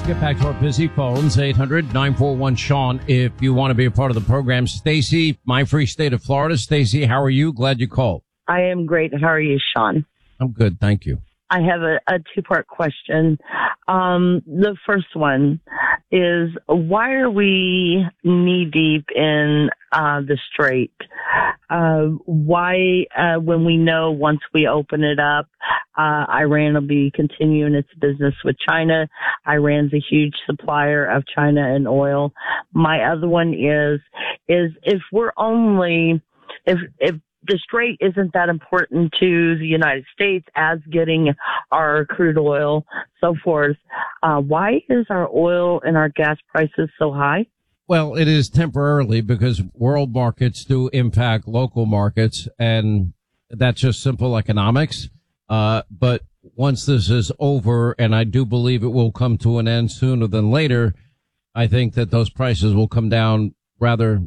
Let's get back to our busy phones, 800-941-SEAN, if you want to be a part of the program. Stacy, my free state of Florida. Stacy, how are you? Glad you called. I am great. How are you, Sean? I'm good, thank you. I have a two-part question. The first one is, why are we knee-deep in the Strait? Why, when we know once we open it up, Iran will be continuing its business with China. Iran's a huge supplier of China and oil. My other one is if we're only, if the Strait isn't that important to the United States as getting our crude oil, so forth, why is our oil and our gas prices so high? Well, it is temporarily because world markets do impact local markets, and that's just simple economics. But once this is over, and I do believe it will come to an end sooner than later, I think that those prices will come down rather